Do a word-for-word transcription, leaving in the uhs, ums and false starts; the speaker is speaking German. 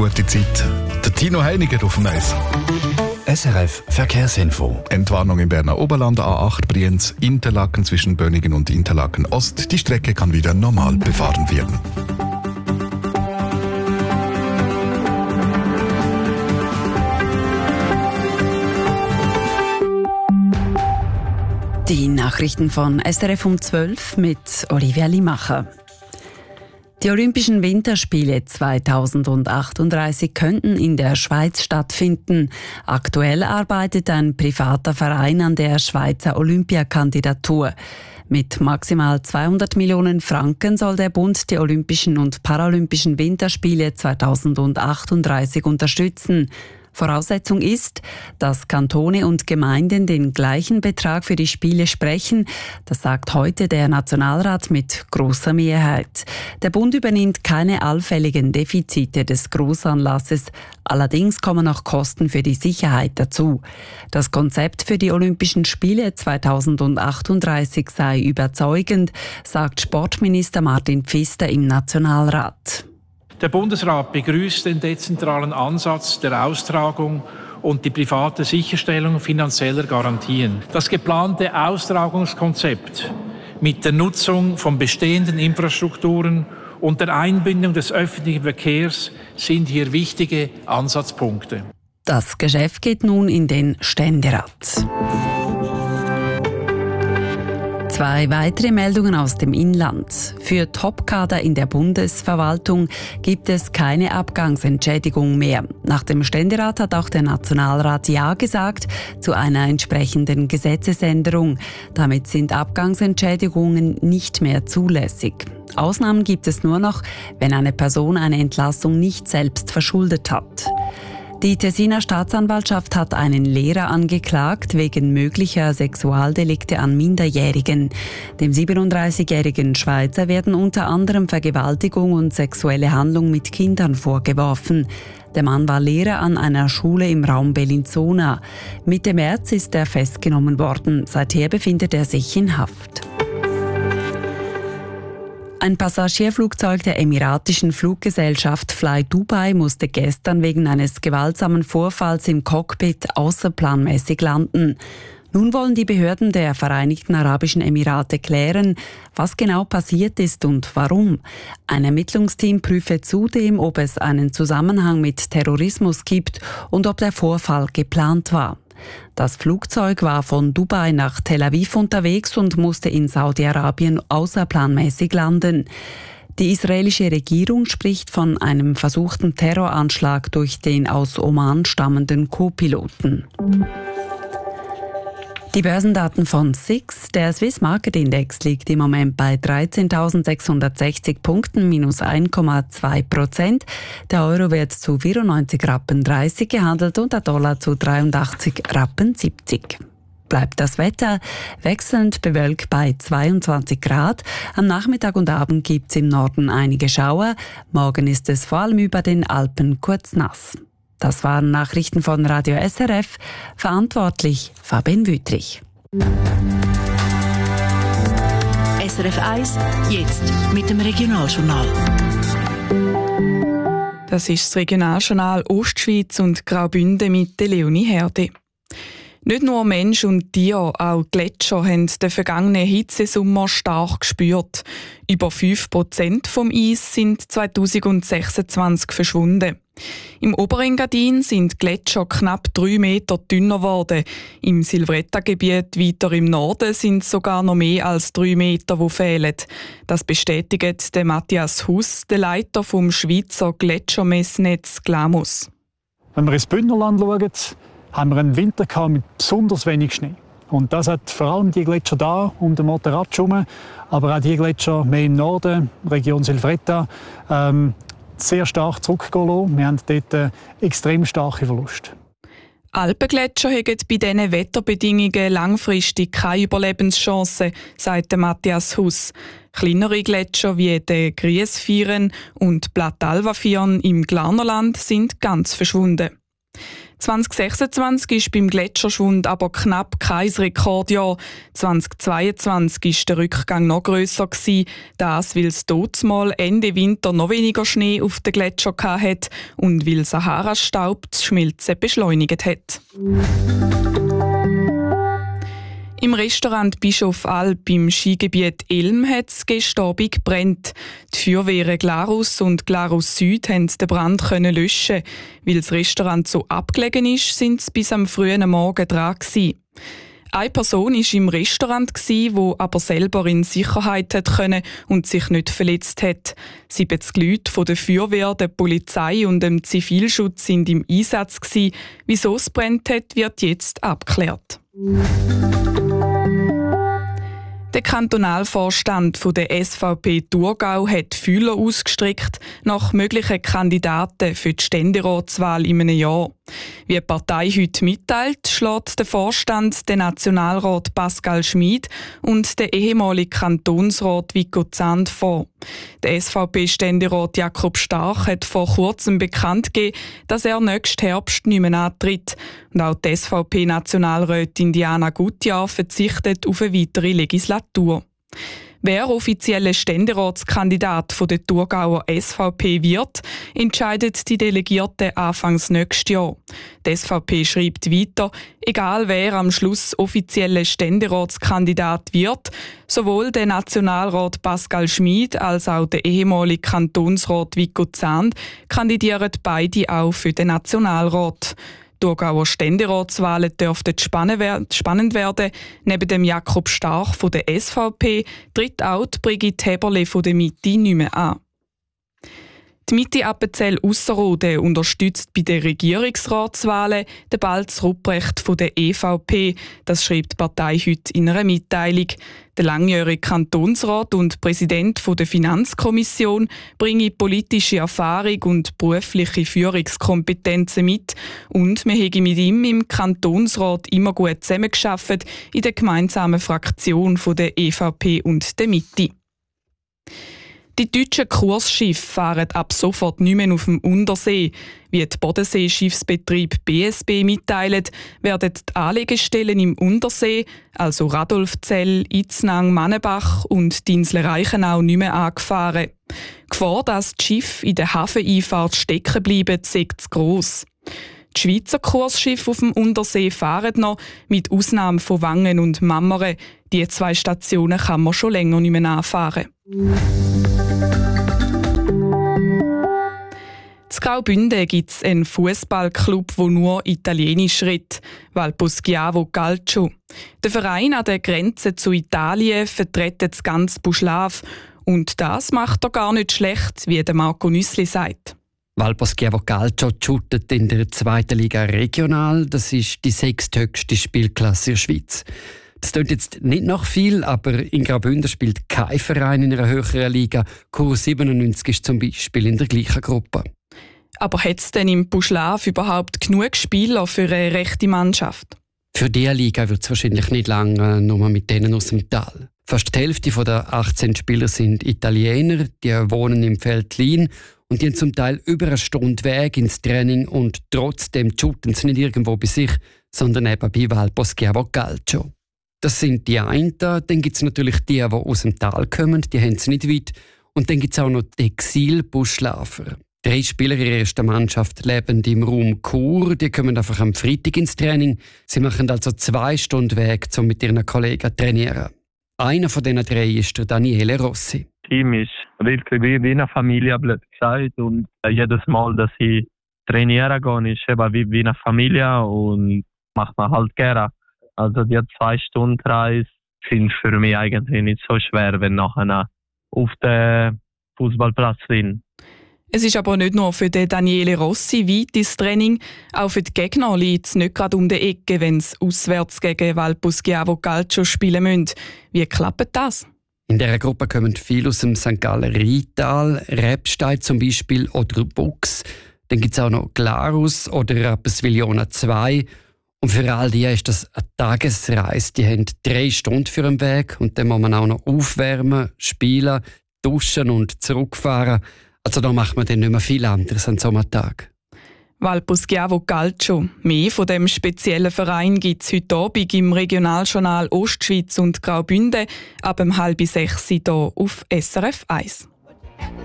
gute Zeit. Der Tino Heiniger auf dem Eis. S R F Verkehrsinfo. Entwarnung im Berner Oberland, A acht Brienz, Interlaken zwischen Bönigen und Interlaken Ost. Die Strecke kann wieder normal befahren werden. Die Nachrichten von S R F um zwölf mit Olivia Limacher. Die Olympischen Winterspiele zweitausendachtunddreißig könnten in der Schweiz stattfinden. Aktuell arbeitet ein privater Verein an der Schweizer Olympiakandidatur. Mit maximal zweihundert Millionen Franken soll der Bund die Olympischen und Paralympischen Winterspiele zweitausendachtunddreißig unterstützen. Voraussetzung ist, dass Kantone und Gemeinden den gleichen Betrag für die Spiele sprechen. Das sagt heute der Nationalrat mit grosser Mehrheit. Der Bund übernimmt keine allfälligen Defizite des Grossanlasses. Allerdings kommen noch Kosten für die Sicherheit dazu. Das Konzept für die Olympischen Spiele zweitausendachtunddreißig sei überzeugend, sagt Sportminister Martin Pfister im Nationalrat. Der Bundesrat begrüßt den dezentralen Ansatz der Austragung und die private Sicherstellung finanzieller Garantien. Das geplante Austragungskonzept mit der Nutzung von bestehenden Infrastrukturen und der Einbindung des öffentlichen Verkehrs sind hier wichtige Ansatzpunkte. Das Geschäft geht nun in den Ständerat. Zwei weitere Meldungen aus dem Inland. Für Topkader in der Bundesverwaltung gibt es keine Abgangsentschädigung mehr. Nach dem Ständerat hat auch der Nationalrat Ja gesagt zu einer entsprechenden Gesetzesänderung. Damit sind Abgangsentschädigungen nicht mehr zulässig. Ausnahmen gibt es nur noch, wenn eine Person eine Entlassung nicht selbst verschuldet hat. Die Tessiner Staatsanwaltschaft hat einen Lehrer angeklagt wegen möglicher Sexualdelikte an Minderjährigen. Dem siebenunddreißigjährigen Schweizer werden unter anderem Vergewaltigung und sexuelle Handlung mit Kindern vorgeworfen. Der Mann war Lehrer an einer Schule im Raum Bellinzona. Mitte März ist er festgenommen worden. Seither befindet er sich in Haft. Ein Passagierflugzeug der emiratischen Fluggesellschaft Fly Dubai musste gestern wegen eines gewaltsamen Vorfalls im Cockpit außerplanmäßig landen. Nun wollen die Behörden der Vereinigten Arabischen Emirate klären, was genau passiert ist und warum. Ein Ermittlungsteam prüfe zudem, ob es einen Zusammenhang mit Terrorismus gibt und ob der Vorfall geplant war. Das Flugzeug war von Dubai nach Tel Aviv unterwegs und musste in Saudi-Arabien außerplanmäßig landen. Die israelische Regierung spricht von einem versuchten Terroranschlag durch den aus Oman stammenden Co-Piloten. Die Börsendaten von S I X. Der Swiss Market Index liegt im Moment bei dreizehntausendsechshundertsechzig Punkten, minus eins Komma zwei Prozent. Der Euro wird zu vierundneunzig Rappen dreißig gehandelt und der Dollar zu dreiundachtzig Rappen siebzig. Bleibt das Wetter wechselnd bewölkt bei zweiundzwanzig Grad. Am Nachmittag und Abend gibt es im Norden einige Schauer. Morgen ist es vor allem über den Alpen kurz nass. Das waren Nachrichten von Radio S R F. Verantwortlich Fabian Wüthrich. S R F eins, jetzt mit dem Regionaljournal. Das ist das Regionaljournal Ostschweiz und Graubünden mit Leonie Herde. Nicht nur Mensch und Tier, auch Gletscher haben den vergangenen Hitzesommer stark gespürt. Über fünf Prozent vom Eis sind zweitausendsechsundzwanzig verschwunden. Im Oberengadin sind Gletscher knapp drei Meter dünner geworden. Im Silvretta-Gebiet weiter im Norden sind sogar noch mehr als drei Meter, die fehlen. Das bestätigt der Matthias Huss, der Leiter vom Schweizer Gletschermessnetz Glamus. Wenn wir ins Bündnerland schauen, haben wir einen Winter gehabt mit besonders wenig Schnee. Und das hat vor allem die Gletscher da um den Monteratsch herum, aber auch die Gletscher mehr im Norden, Region Silvretta, ähm, sehr stark zurückgehen lassen. Wir haben dort äh, extrem starke Verluste. Alpengletscher haben bei diesen Wetterbedingungen langfristig keine Überlebenschance, sagt Matthias Huss. Kleinere Gletscher wie der Griesvieren und Plattalvafirn im Glarnerland sind ganz verschwunden. zwanzig sechsundzwanzig war beim Gletscherschwund aber knapp kein Rekordjahr. zwanzig zweiundzwanzig war der Rückgang noch grösser. Das, weil es dort mal Ende Winter noch weniger Schnee auf den Gletscher hatte und weil Sahara-Staub das Schmelzen beschleunigt hat. Im Restaurant Bischof Alp im Skigebiet Elm hat es gestern Abend gebrannt. Die Feuerwehren Glarus und Glarus Süd konnten den Brand löschen. Weil das Restaurant so abgelegen ist, sind sie bis am frühen Morgen dran gewesen. Eine Person war im Restaurant, die aber selber in Sicherheit konnte und sich nicht verletzt hat. siebzig Leute von der Feuerwehr, der Polizei und dem Zivilschutz sind im Einsatz. Wieso es brennt hat, wird jetzt abgeklärt. Der Kantonalvorstand der S V P Thurgau hat Fühler ausgestreckt nach möglichen Kandidaten für die Ständeratswahl in einem Jahr. Wie die Partei heute mitteilt, schlägt der Vorstand den Nationalrat Pascal Schmid und den ehemaligen Kantonsrat Vico Zand vor. Der S V P-Ständerat Jakob Stark hat vor kurzem bekannt gegeben, dass er nächsten Herbst nicht mehr antritt. Und auch die S V P-Nationalrätin Diana Gutjahr verzichtet auf eine weitere Legislatur. Wer offizielle Ständeratskandidat von der Thurgauer S V P wird, entscheidet die Delegierten anfangs nächstes Jahr. Die S V P schreibt weiter, egal wer am Schluss offizielle Ständeratskandidat wird, sowohl der Nationalrat Pascal Schmid als auch der ehemalige Kantonsrat Vico Zand kandidieren beide auch für den Nationalrat. Die Thurgauer Ständeratswahlen dürften spannend werden. Neben dem Jakob Stark von der S V P tritt auch die Brigitte Heberle von der Mitte nicht mehr an. Die Mitte Appenzell-Ausserrhoden unterstützt bei den Regierungsratswahlen den Balz Rupprecht von der E V P. Das schreibt die Partei heute in einer Mitteilung. Der langjährige Kantonsrat und Präsident der Finanzkommission bringe politische Erfahrung und berufliche Führungskompetenzen mit und man habe mit ihm im Kantonsrat immer gut zusammengearbeitet in der gemeinsamen Fraktion der E V P und der Mitte. Die deutschen Kursschiffe fahren ab sofort nicht mehr auf dem Untersee. Wie die Bodenseeschiffsbetrieb B S B mitteilt, werden die Anlegestellen im Untersee, also Radolfzell, Itznang, Mannebach und die Insel Reichenau, nicht mehr angefahren. Die Gefahr, dass die Schiffe in der Hafeneinfahrt stecken bleiben, ist zu gross. Die Schweizer Kursschiffe auf dem Untersee fahren noch, mit Ausnahme von Wangen und Mammere. Die zwei Stationen kann man schon länger nicht mehr anfahren. In Graubünden gibt es einen Fußballclub, der nur Italienisch redet, Valpo Schiavo Calcio. Der Verein an der Grenze zu Italien vertritt das ganze Buschlav. Und das macht er gar nicht schlecht, wie der Marco Nüssli sagt. Valpo Schiavo Calcio shootet in der zweiten Liga regional. Das ist die sechsthöchste Spielklasse in der Schweiz. Das klingt jetzt nicht nach viel, aber in Graubünden spielt kein Verein in einer höheren Liga. Q siebenundneunzig ist zum Beispiel in der gleichen Gruppe. Aber hat es denn im Buschlav überhaupt genug Spieler für eine rechte Mannschaft? Für diese Liga wird es wahrscheinlich nicht lange, nur mit denen aus dem Tal. Fast die Hälfte der achtzehn Spieler sind Italiener, die wohnen im Veltlin und die haben zum Teil über eine Stunde Weg ins Training und trotzdem shooten sie nicht irgendwo bei sich, sondern eben bei Valpo Schiavo Calcio. Das sind die einen, dann gibt es natürlich die, die aus dem Tal kommen, die haben es nicht weit. Und dann gibt es auch noch die Exil-Buschlafer. Drei Spieler ihrer ersten Mannschaft leben im Raum Chur. Die kommen einfach am Freitag ins Training. Sie machen also zwei Stunden Weg, um mit ihren Kollegen zu trainieren. Einer von diesen drei ist der Daniele Rossi. Das Team ist wirklich wie eine Familie, blöd gesagt. Und jedes Mal, dass ich trainieren gehe, ist eben wie eine Familie und macht man halt gerne. Also die zwei Stunden Reise sind für mich eigentlich nicht so schwer, wenn nachher auf dem Fußballplatz sind. Es ist aber nicht nur für den Daniele Rossi weit ins Training, auch für die Gegner liegt es nicht gerade um die Ecke, wenn sie auswärts gegen Valpo Schiavo Calcio spielen müssen. Wie klappt das? In dieser Gruppe kommen viele aus dem Sankt Galler Rheintal, Rebstein zum Beispiel oder Bux. Dann gibt es auch noch Glarus oder Rapperswil-Jona zwei. Und für all die ist das eine Tagesreise. Die haben drei Stunden für den Weg und dann muss man auch noch aufwärmen, spielen, duschen und zurückfahren. Also da macht man dann nicht mehr viel anderes an so einem Tag. Valpo Schiavo Calcio. Mehr von dem speziellen Verein gibt es heute Abend im Regionaljournal Ostschweiz und Graubünden ab um halb sechs hier auf S R F eins.